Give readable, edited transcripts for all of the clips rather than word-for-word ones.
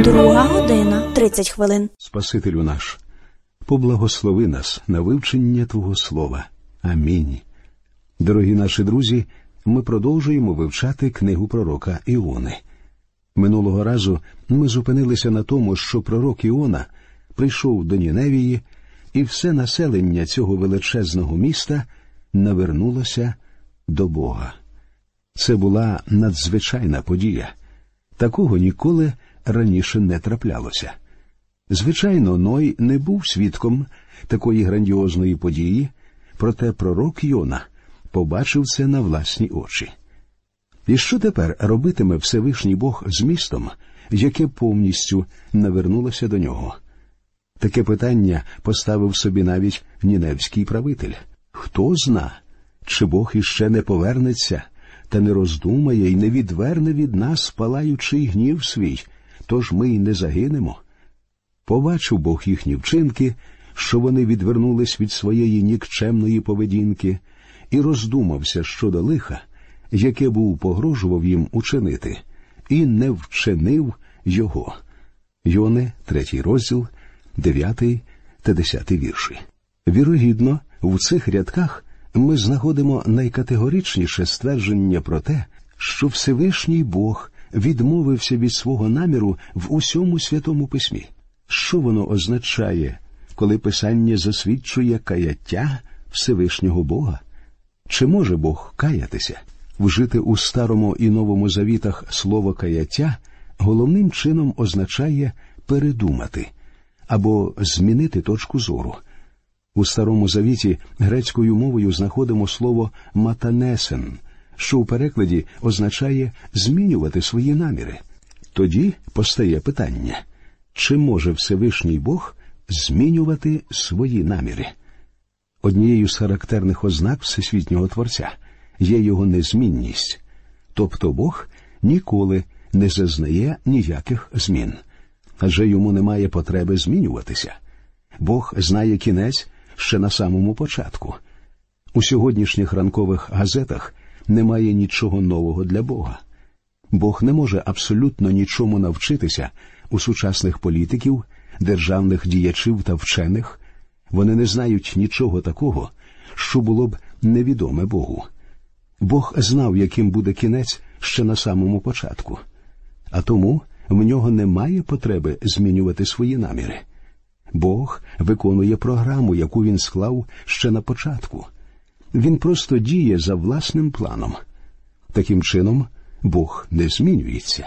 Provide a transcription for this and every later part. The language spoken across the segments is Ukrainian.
2:30. Спасителю наш, поблагослови нас на вивчення Твого Слова. Амінь. Дорогі наші друзі, ми продовжуємо вивчати книгу пророка Іони. Минулого разу ми зупинилися на тому, що пророк Іона прийшов до Ніневії, і все населення цього величезного міста навернулося до Бога. Це була надзвичайна подія. Такого ніколи раніше не траплялося. Звичайно, Ной не був свідком такої грандіозної події, проте пророк Йона побачив це на власні очі. І що тепер робитиме Всевишній Бог з містом, яке повністю навернулося до нього? Таке питання поставив собі навіть ніневський правитель. Хто зна, чи Бог іще не повернеться та не роздумає і не відверне від нас палаючий гнів свій, тож ми й не загинемо? Побачив Бог їхні вчинки, що вони відвернулись від своєї нікчемної поведінки, і роздумався щодо лиха, яке був погрожував їм учинити, і не вчинив його. Йони, 3 розділ, 9 та 10 вірші. Вірогідно, в цих рядках ми знаходимо найкатегоричніше ствердження про те, що Всевишній Бог відмовився від свого наміру в усьому Святому Письмі. Що воно означає, коли Писання засвідчує каяття Всевишнього Бога? Чи може Бог каятися? Вжити у Старому і Новому Завітах слово «каяття» головним чином означає «передумати» або «змінити точку зору». У Старому Завіті грецькою мовою знаходимо слово «матанесен», що у перекладі означає «змінювати свої наміри». Тоді постає питання, чи може Всевишній Бог змінювати свої наміри? Однією з характерних ознак Всесвітнього Творця є його незмінність, тобто Бог ніколи не зазнає ніяких змін, адже йому немає потреби змінюватися. Бог знає кінець ще на самому початку. У сьогоднішніх ранкових газетах немає нічого нового для Бога. Бог не може абсолютно нічому навчитися у сучасних політиків, державних діячів та вчених. Вони не знають нічого такого, що було б невідоме Богу. Бог знав, яким буде кінець ще на самому початку. А тому в нього немає потреби змінювати свої наміри. Бог виконує програму, яку він склав ще на початку. Він просто діє за власним планом. Таким чином, Бог не змінюється.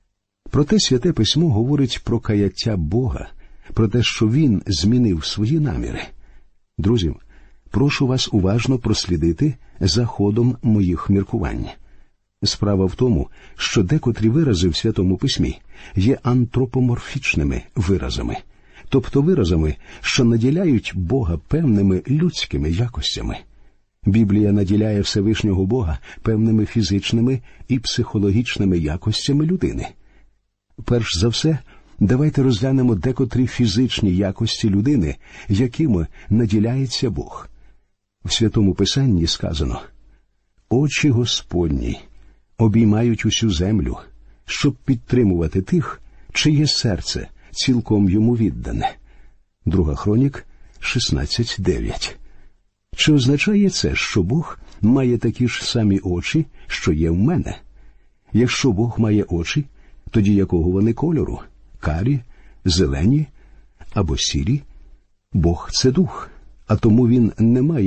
Проте Святе Письмо говорить про каяття Бога, про те, що Він змінив свої наміри. Друзі, прошу вас уважно прослідити за ходом моїх міркувань. Справа в тому, що декотрі вирази в Святому Письмі є антропоморфічними виразами, тобто виразами, що наділяють Бога певними людськими якостями. Біблія наділяє Всевишнього Бога певними фізичними і психологічними якостями людини. Перш за все, давайте розглянемо декотрі фізичні якості людини, якими наділяється Бог. В Святому Писанні сказано: «Очі Господні обіймають усю землю, щоб підтримувати тих, чиє серце цілком йому віддане». 2 Хронік 16:9. Чи означає це, що Бог має такі ж самі очі, що є в мене? Якщо Бог має очі, тоді якого вони кольору? Карі, зелені або сірі? Бог – це дух, а тому він не має